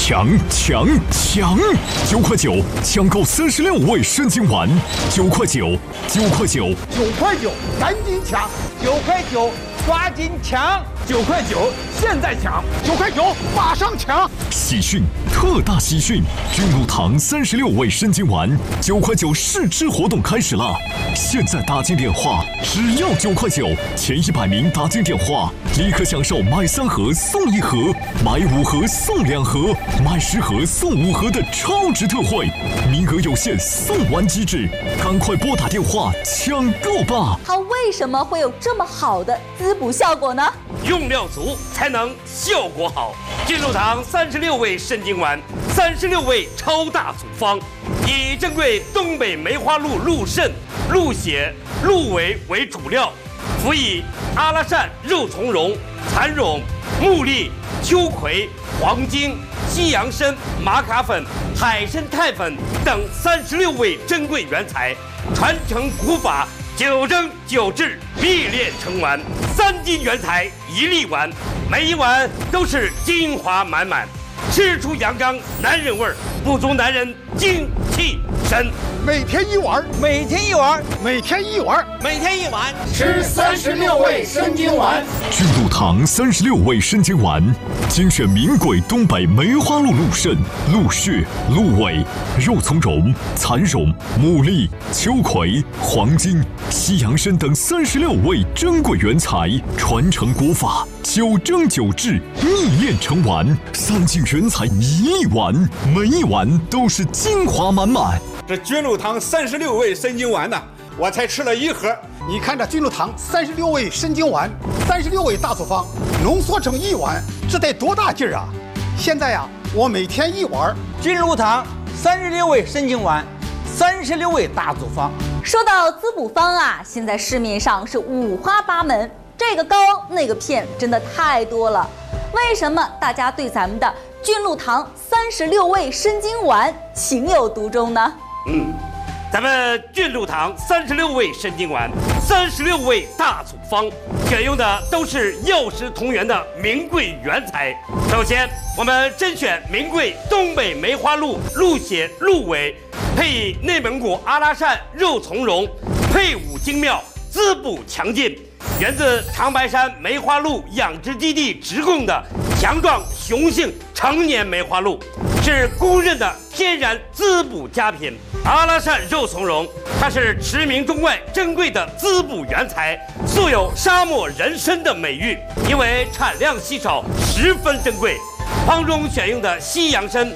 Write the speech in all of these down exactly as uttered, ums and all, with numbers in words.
抢抢抢！九块九抢购三十六味生津丸，九块九，九块九， 九块九，赶紧抢！ 九块九，抓紧抢！ 九块九，现在抢！九块九，马上抢！ 喜讯，特大喜讯！君乳堂三十六味生津丸，九块九试吃活动开始了！现在打进电话，只要九块九，前一百名打进电话，立刻享受买三盒送一盒，买五盒送两盒，买十盒送五盒的超值特惠，名额有限，送完即止，赶快拨打电话抢购吧！ 它为什么会有这么好的滋补效果呢？ 用料足才能效果好。君乳堂三十六味生津丸，三十六味超大组方，以珍贵东北梅花鹿鹿肾、鹿血、鹿尾为主料，辅以阿拉善肉苁蓉、蚕苇、木栗、秋葵、黄精、西洋参、玛卡粉、海参肽粉等三十六味珍贵原材，传承古法，九蒸九制，秘炼成丸，三斤原材一粒丸，每一碗都是精华满满，吃出阳刚男人味儿，补足男人精气神。 每天一碗， 每天一碗， 每天一碗， 每天一碗， 吃三十六味生津丸。 君乳堂三十六味生津丸，精选名贵东北梅花鹿鹿肾、鹿血、鹿尾、肉苁蓉、蚕苇、牡蛎、秋葵、黄精、西洋参等三十六味珍贵原材，传承古法，九蒸九制，秘炼成丸，三斤原材一粒丸，每一碗都是精华满满。 这君乳堂三十六味生津丸呢，我才吃了一盒。 你看这君乳堂三十六味生津丸，三十六味大组方浓缩成一碗，这得多大劲儿啊！现在呀、啊，我每天一碗。 君乳堂三十六味生津丸，三十六味大组方。 说到滋补方啊，现在市面上是五花八门，这个膏那个片真的太多了。为什么大家对咱们的君乳堂三十六味生津丸情有独钟呢？ 嗯，咱们君乳堂三十六味生津丸，三十六味大组方，选用的都是药食同源的名贵原材。首先，我们甄选名贵东北梅花鹿鹿血、鹿尾，配以内蒙古阿拉善肉苁蓉，配伍精妙，滋补强劲，源自长白山梅花鹿养殖基地直供的强壮雄性成年梅花鹿，是公认的天然滋补佳品。阿拉善肉苁蓉，它是驰名中外珍贵的滋补原材，素有沙漠人参的美誉，因为产量稀少，十分珍贵。方中选用的西洋参，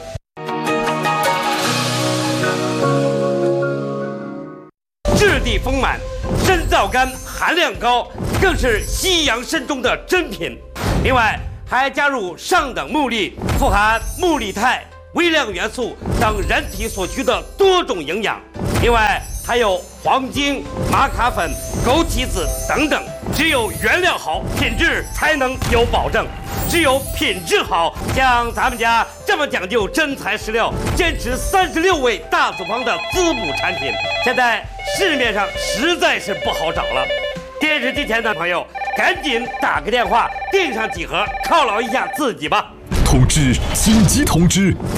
质地丰满，参皂苷含量高，更是西洋参中的珍品。另外还加入上等木栗，富含木栗肽、微量元素等人体所需的多种营养。另外还有黄精、玛卡粉、枸杞子等等。只有原料好，品质才能有保证。只有品质好，像咱们家这么讲究真材实料，坚持三十六味大组方的滋补产品，现在市面上实在是不好找了。电视机前的朋友，赶紧打个电话订上几盒，犒劳一下自己吧。 通知！紧急通知！